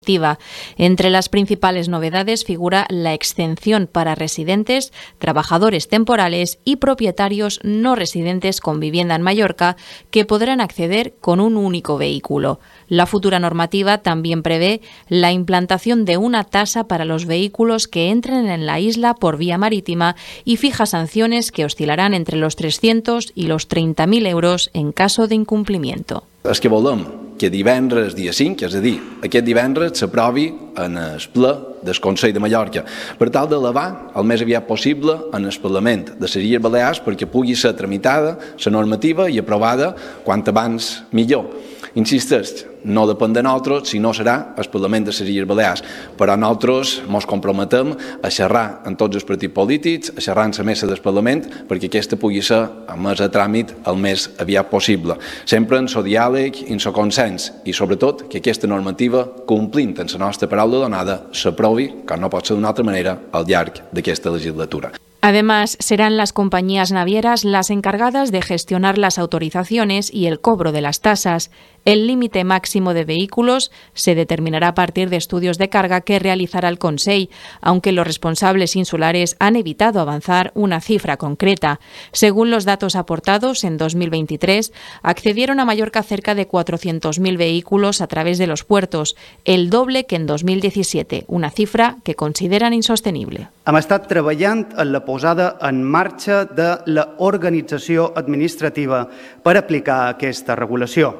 Entre las principales novedades figura la exención para residentes, trabajadores temporales y propietarios no residentes con vivienda en Mallorca que podrán acceder con un único vehículo. La futura normativa también prevé la implantación de una tasa para los vehículos que entren en la isla por vía marítima y fija sanciones que oscilarán entre los 300 y los 30.000 euros en caso de incumplimiento. És que volem que divendres dia 5, és a dir, aquest divendres s'aprovi en el ple del Consell de Mallorca per tal d'elevar el més aviat possible en el Parlament de les Illes Balears perquè pugui ser tramitada la normativa i aprovada quant abans millor. Insisteix, no depèn de nosaltres, sinó serà el Parlament de les Illes Balears. Però nosaltres ens comprometem a xerrar amb tots els partits polítics, a xerrar amb la mesa del Parlament, perquè aquesta pugui ser admesa a tràmit el més aviat possible. Sempre en el diàleg i en el consens, i sobretot que aquesta normativa, complint amb la nostra paraula donada, s'aprovi, com no pot ser d'una altra manera, al llarg d'aquesta legislatura. Además, serán las compañías navieras las encargadas de gestionar las autorizaciones y el cobro de las tasas. El límite máximo de vehículos se determinará a partir de estudios de carga que realizará el Consell, aunque los responsables insulares han evitado avanzar una cifra concreta. Según los datos aportados, en 2023 accedieron a Mallorca cerca de 400.000 vehículos a través de los puertos, el doble que en 2017, una cifra que consideran insostenible. Hem estat treballant en la posada en marxa de l'organització administrativa per aplicar aquesta regulació.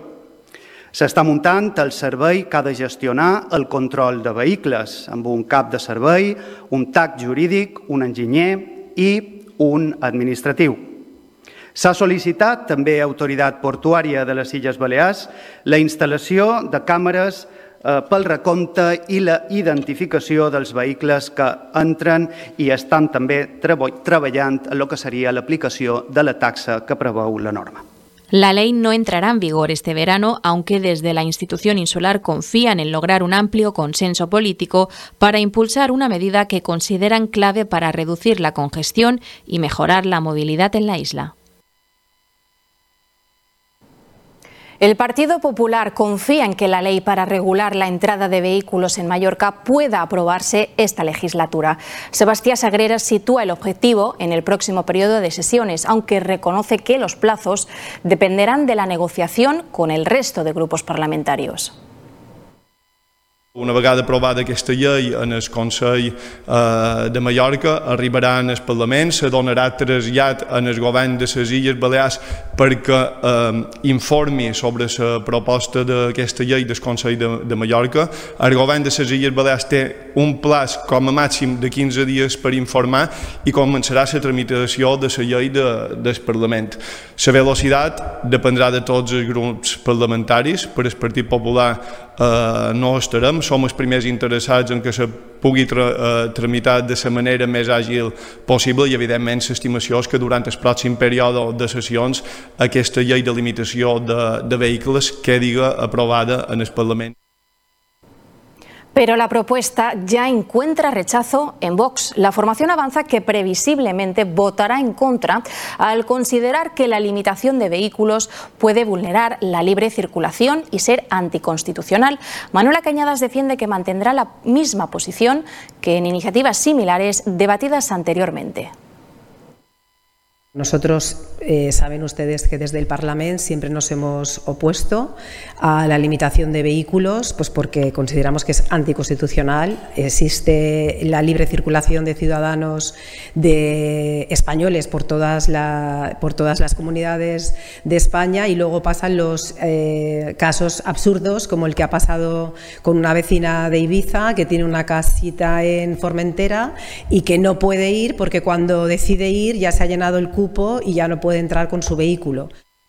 S'està muntant el servei que ha de gestionar el control de vehicles, amb un cap de servei, un TAC jurídic, un enginyer i un administratiu. S'ha sol·licitat també a Autoritat Portuària de les Illes Balears la instal·lació de càmeres pel recompte i la identificació dels vehicles que entren i estan també treballant en el que seria l'aplicació de la taxa que preveu la norma. La ley no entrará en vigor este verano, aunque desde la institución insular confían en lograr un amplio consenso político para impulsar una medida que consideran clave para reducir la congestión y mejorar la movilidad en la isla. El Partido Popular confía en que la ley para regular la entrada de vehículos en Mallorca pueda aprobarse esta legislatura. Sebastián Sagreras sitúa el objetivo en el próximo periodo de sesiones, aunque reconoce que los plazos dependerán de la negociación con el resto de grupos parlamentarios. Una vegada aprovada aquesta llei en el Consell de Mallorca, arribarà en el Parlament, se donarà trasllat en el govern de les Illes Balears perquè informi sobre la proposta d'aquesta llei del Consell de Mallorca. El govern de les Illes Balears té un plaç com a màxim de 15 dies per informar i començarà la tramitació de la llei del Parlament. La velocitat dependrà de tots els grups parlamentaris. Per el Partit Popular no estarem, som els primers interessats en que se pugui tramitar de la manera més àgil possible i, evidentment, l'estimació és que durant el pròxim període de sessions aquesta llei de limitació de vehicles quedi aprovada en el Parlament. Pero la propuesta ya encuentra rechazo en Vox. La formación avanza que previsiblemente votará en contra al considerar que la limitación de vehículos puede vulnerar la libre circulación y ser anticonstitucional. Manuela Cañadas defiende que mantendrá la misma posición que en iniciativas similares debatidas anteriormente. Nosotros, saben ustedes que desde el Parlamento siempre nos hemos opuesto a la limitación de vehículos, pues porque consideramos que es anticonstitucional. Existe la libre circulación de ciudadanos españoles por todas las comunidades de España y luego pasan los casos absurdos como el que ha pasado con una vecina de Ibiza que tiene una casita en Formentera y que no puede ir porque cuando decide ir ya se ha llenado el cupo y ya no puede entrar con su vehículo.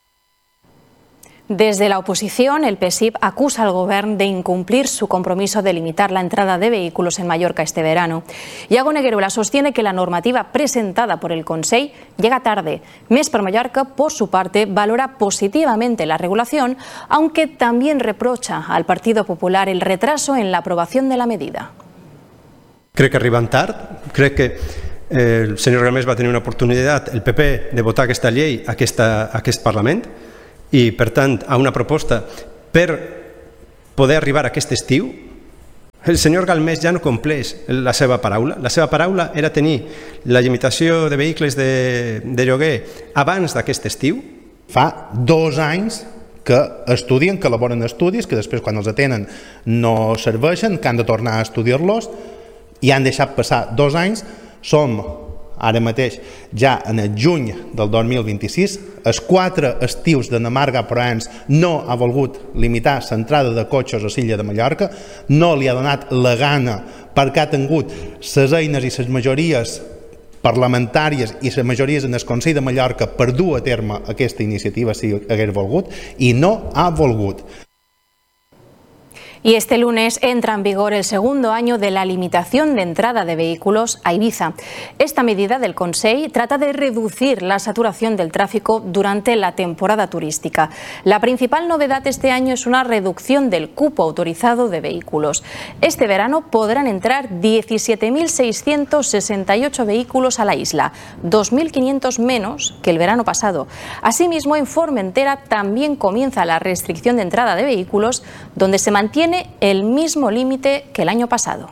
Desde la oposición, el PSIP acusa al Govern de incumplir su compromiso de limitar la entrada de vehículos en Mallorca este verano. Iago Negueruela sostiene que la normativa presentada por el Consell llega tarde. Més per Mallorca, por su parte, valora positivamente la regulación, aunque también reprocha al Partido Popular el retraso en la aprobación de la medida. Crec que arriben tard, crec que el senyor Gamés va tenir una oportunitat, el PP, de votar aquesta llei a aquest Parlament i, per tant, a una proposta per poder arribar a aquest estiu El senyor Galmés ja no compleix la seva paraula. La seva paraula era tenir la limitació de vehicles de lloguer abans d'aquest estiu. Fa 2 anys que estudien, que elaboren estudis, que després quan els atenen no serveixen, que han de tornar a estudiar-los, i han deixat passar 2 anys. Som ara mateix ja en el juny del 2026, els 4 estius de Namarga Proens no ha volgut limitar l'entrada de cotxes a l'illa de Mallorca, no li ha donat la gana perquè ha tingut les eines i les majories parlamentàries i les majories en el Consell de Mallorca per dur a terme aquesta iniciativa si hagués volgut, i no ha volgut. Y este lunes entra en vigor el segundo año de la limitación de entrada de vehículos a Ibiza. Esta medida del Consell trata de reducir la saturación del tráfico durante la temporada turística. La principal novedad este año es una reducción del cupo autorizado de vehículos. Este verano podrán entrar 17.668 vehículos a la isla, 2.500 menos que el verano pasado. Asimismo, en Formentera también comienza la restricción de entrada de vehículos, donde se mantiene el mismo límite que el año pasado.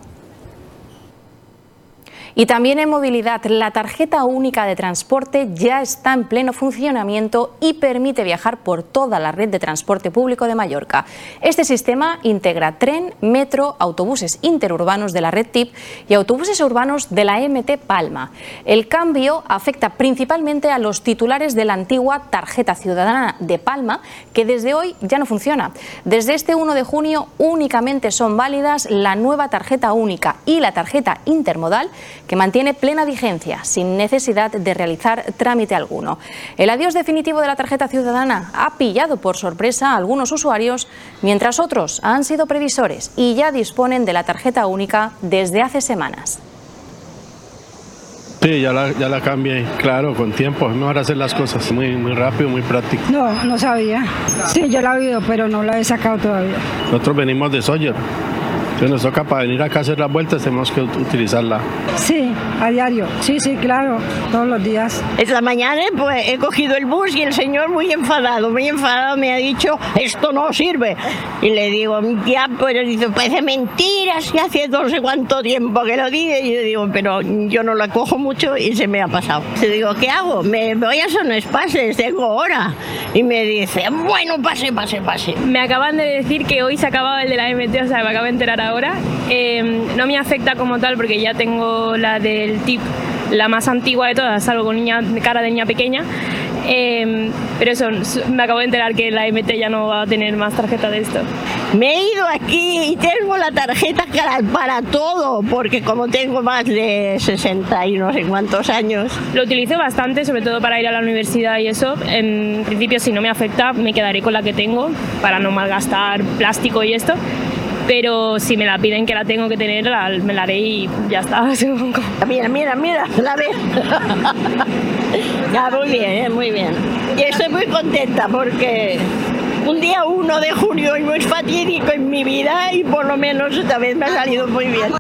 Y también en movilidad, la tarjeta única de transporte ya está en pleno funcionamiento y permite viajar por toda la red de transporte público de Mallorca. Este sistema integra tren, metro, autobuses interurbanos de la red TIP y autobuses urbanos de la MT Palma. El cambio afecta principalmente a los titulares de la antigua tarjeta ciudadana de Palma, que desde hoy ya no funciona. Desde este 1 de junio únicamente son válidas la nueva tarjeta única y la tarjeta intermodal, que mantiene plena vigencia, sin necesidad de realizar trámite alguno. El adiós definitivo de la tarjeta ciudadana ha pillado por sorpresa a algunos usuarios, mientras otros han sido previsores y ya disponen de la tarjeta única desde hace semanas. Sí, ya la cambié, claro, con tiempo. Es mejor hacer las cosas muy rápido, muy práctico. No sabía. Sí, yo la he oído, pero no la he sacado todavía. Nosotros venimos de Sawyer. Entonces nos toca para venir acá a hacer las vueltas, tenemos que utilizarla. Sí, a diario. Sí, claro, todos los días. Esta mañana pues he cogido el bus y el señor muy enfadado me ha dicho, esto no sirve. Y le digo, ya, pero dice, parece mentiras, que hace no sé cuánto tiempo que lo dije. Y yo digo, pero yo no la cojo mucho y se me ha pasado. Le digo, ¿qué hago? Me voy a Son Pases, tengo hora. Y me dice, bueno, pase. Me acaban de decir que hoy se acababa el de la MT, o sea, me acabo de enterar ahora. No me afecta como tal porque ya tengo la del TIP, la más antigua de todas, salgo con cara de niña pequeña. Pero eso, me acabo de enterar que la MT ya no va a tener más tarjeta de esto. Me he ido aquí y tengo la tarjeta para todo, porque como tengo más de 60 y no sé cuántos años. Lo utilizo bastante, sobre todo para ir a la universidad y eso. En principio, si no me afecta, me quedaré con la que tengo para no malgastar plástico y esto. Pero si me la piden que la tengo que tener, me la haré y ya está. Mira, la ves. Ya, muy bien. Y estoy muy contenta porque un día 1 de junio es muy fatídico en mi vida y por lo menos esta vez me ha salido muy bien.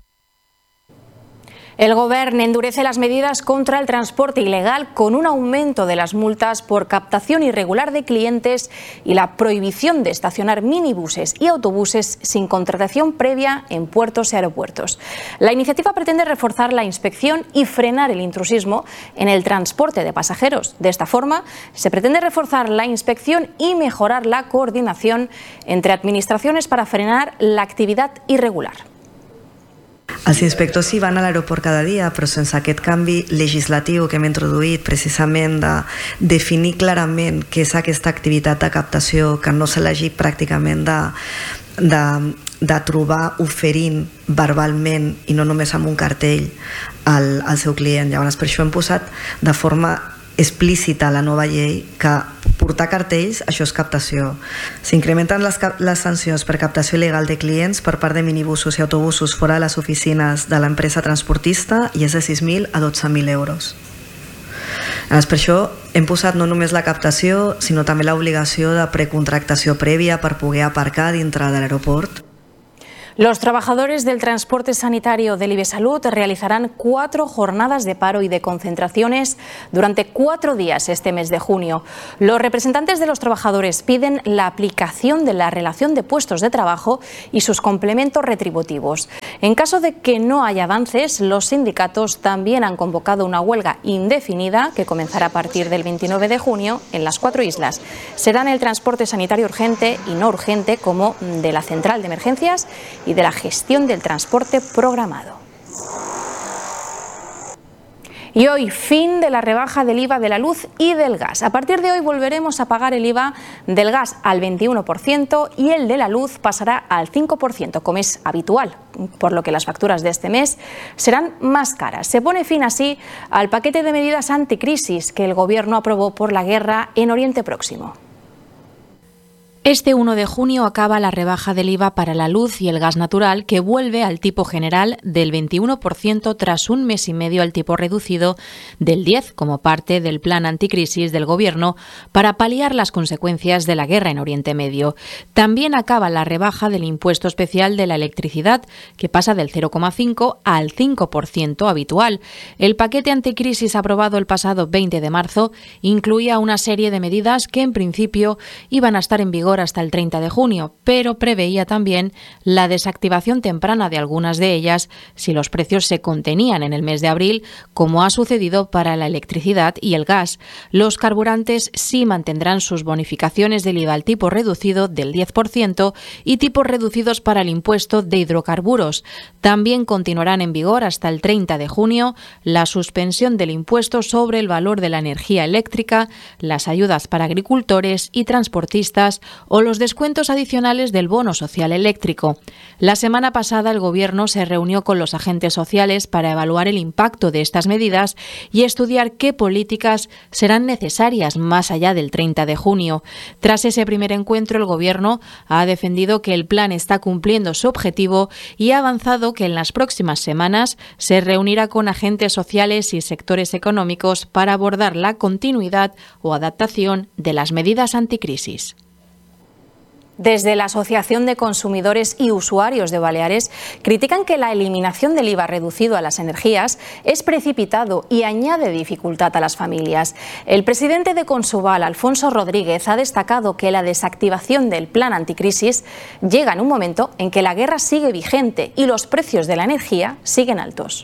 El Govern endurece las medidas contra el transporte ilegal con un aumento de las multas por captación irregular de clientes y la prohibición de estacionar minibuses y autobuses sin contratación previa en puertos y aeropuertos. La iniciativa pretende reforzar la inspección y frenar el intrusismo en el transporte de pasajeros. De esta forma, se pretende reforzar la inspección y mejorar la coordinación entre administraciones para frenar la actividad irregular. Els inspectors hi van a l'aeroport cada dia, però sense aquest canvi legislatiu que hem introduït precisament de definir clarament què és aquesta activitat de captació, que no se l'hagi pràcticament de trobar oferint verbalment i no només amb un cartell al seu client. Llavors, per això hem posat de forma explícita la nova llei que portar cartells, això és captació. S'incrementen les sancions per captació il·legal de clients per part de minibusos i autobusos fora de les oficines de l'empresa transportista i és de 6.000 a 12.000 euros. Per això hem posat no només la captació, sinó també l'obligació de precontractació prèvia per poder aparcar dintre de l'aeroport. Los trabajadores del transporte sanitario del IbeSalud realizarán 4 jornadas de paro y de concentraciones durante 4 días este mes de junio. Los representantes de los trabajadores piden la aplicación de la relación de puestos de trabajo y sus complementos retributivos. En caso de que no haya avances, los sindicatos también han convocado una huelga indefinida que comenzará a partir del 29 de junio en las 4 islas. Serán el transporte sanitario urgente y no urgente, como de la central de emergencias y de la gestión del transporte programado. Y hoy, fin de la rebaja del IVA de la luz y del gas. A partir de hoy volveremos a pagar el IVA del gas al 21% y el de la luz pasará al 5%, como es habitual, por lo que las facturas de este mes serán más caras. Se pone fin así al paquete de medidas anticrisis que el Gobierno aprobó por la guerra en Oriente Próximo. Este 1 de junio acaba la rebaja del IVA para la luz y el gas natural, que vuelve al tipo general del 21% tras un mes y medio al tipo reducido del 10% como parte del plan anticrisis del Gobierno para paliar las consecuencias de la guerra en Oriente Medio. También acaba la rebaja del impuesto especial de la electricidad, que pasa del 0,5% al 5% habitual. El paquete anticrisis aprobado el pasado 20 de marzo incluía una serie de medidas que en principio iban a estar en vigor hasta el 30 de junio, pero preveía también la desactivación temprana de algunas de ellas si los precios se contenían en el mes de abril, como ha sucedido para la electricidad y el gas. Los carburantes sí mantendrán sus bonificaciones del IVA al tipo reducido del 10% y tipos reducidos para el impuesto de hidrocarburos. También continuarán en vigor hasta el 30 de junio la suspensión del impuesto sobre el valor de la energía eléctrica, las ayudas para agricultores y transportistas o los descuentos adicionales del bono social eléctrico. La semana pasada el Gobierno se reunió con los agentes sociales para evaluar el impacto de estas medidas y estudiar qué políticas serán necesarias más allá del 30 de junio. Tras ese primer encuentro, el Gobierno ha defendido que el plan está cumpliendo su objetivo y ha avanzado que en las próximas semanas se reunirá con agentes sociales y sectores económicos para abordar la continuidad o adaptación de las medidas anticrisis. Desde la Asociación de Consumidores y Usuarios de Baleares critican que la eliminación del IVA reducido a las energías es precipitado y añade dificultad a las familias. El presidente de Consubal, Alfonso Rodríguez, ha destacado que la desactivación del plan anticrisis llega en un momento en que la guerra sigue vigente y los precios de la energía siguen altos.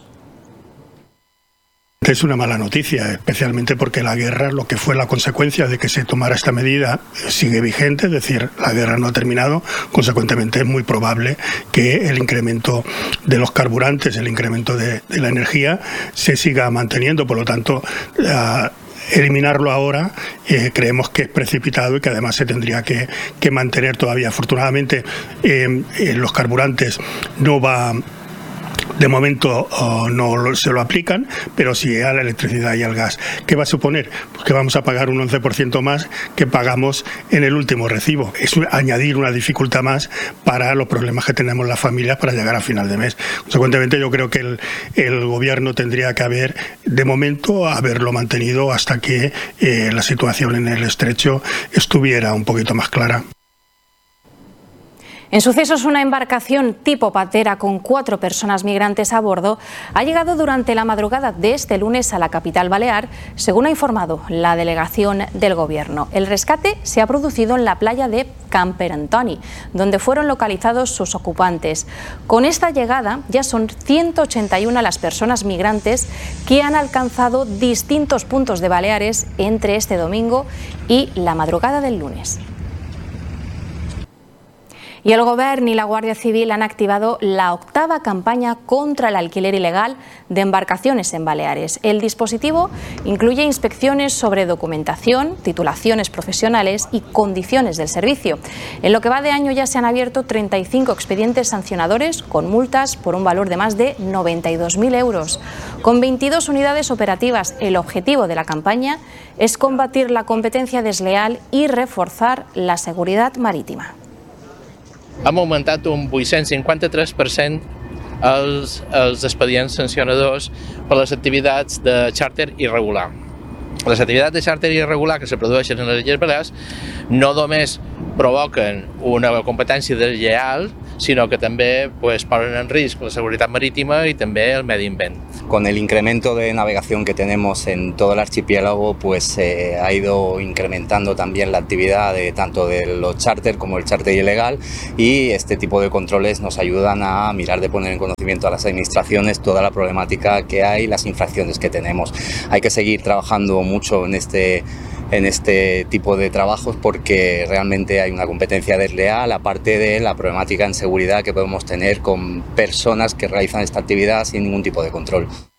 Es una mala noticia, especialmente porque la guerra, lo que fue la consecuencia de que se tomara esta medida, sigue vigente, es decir, la guerra no ha terminado, consecuentemente es muy probable que el incremento de los carburantes, el incremento de la energía, se siga manteniendo, por lo tanto, eliminarlo ahora creemos que es precipitado y que además se tendría que mantener todavía. Afortunadamente, los carburantes no va... De momento no se lo aplican, pero sí a la electricidad y al gas. ¿Qué va a suponer? Pues que vamos a pagar un 11% más que pagamos en el último recibo. Es añadir una dificultad más para los problemas que tenemos las familias para llegar a final de mes. Consecuentemente, yo creo que el Gobierno tendría que de momento, haberlo mantenido hasta que la situación en el estrecho estuviera un poquito más clara. En sucesos, una embarcación tipo patera con 4 personas migrantes a bordo ha llegado durante la madrugada de este lunes a la capital balear, según ha informado la delegación del Gobierno. El rescate se ha producido en la playa de Camper Antoni, donde fueron localizados sus ocupantes. Con esta llegada ya son 181 las personas migrantes que han alcanzado distintos puntos de Baleares entre este domingo y la madrugada del lunes. Y el Gobierno y la Guardia Civil han activado la 8ª campaña contra el alquiler ilegal de embarcaciones en Baleares. El dispositivo incluye inspecciones sobre documentación, titulaciones profesionales y condiciones del servicio. En lo que va de año ya se han abierto 35 expedientes sancionadores con multas por un valor de más de 92.000 euros. Con 22 unidades operativas, el objetivo de la campaña es combatir la competencia desleal y reforzar la seguridad marítima. Hem augmentat un 853% els expedients sancionadors per les activitats de xàrter irregular. Les activitats de xàrter irregular que se produeixen en les Illes Balears no només provoquen una competència deslleial, sinó que també ponen en risc la seguretat marítima i també el medi ambient. Con el incremento de navegación que tenemos en todo el archipiélago, pues ha ido incrementando también la actividad tanto de los charter como el charter ilegal, y este tipo de controles nos ayudan a mirar de poner en conocimiento a las administraciones toda la problemática que hay, las infracciones que tenemos. Hay que seguir trabajando mucho en este tipo de trabajos porque realmente hay una competencia desleal, aparte de la problemática en seguridad que podemos tener con personas que realizan esta actividad sin ningún tipo de control.